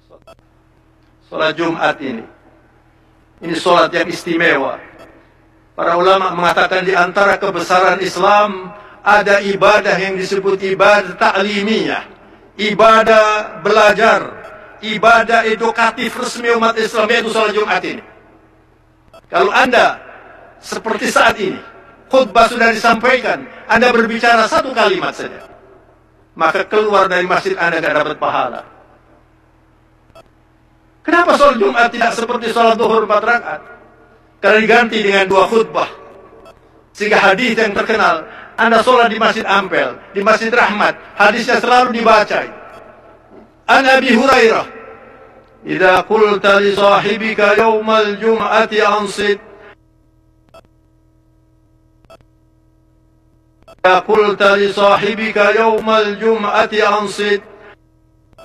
Salat Jumat ini salat yang istimewa. Para ulama mengatakan di antara kebesaran Islam ada ibadah yang disebut ibadah ta'limiyah, ibadah belajar, ibadah edukatif resmi umat Islam, yaitu salat Jumat ini. Kalau Anda seperti saat ini, khutbah sudah disampaikan, Anda berbicara satu kalimat saja, maka keluar dari masjid Anda tidak dapat pahala. Kenapa sholat Jumat tidak seperti sholat zuhur 4 rakaat? Karena diganti dengan 2 khutbah. Sehingga hadis yang terkenal, Anda sholat di Masjid Ampel, di Masjid Rahmat, hadisnya selalu dibaca. An Abi Hurairah, "Idza qulta li sahibika yaumal jum'ati ansit." "Idza qulta li sahibika yaumal jum'ati ansit."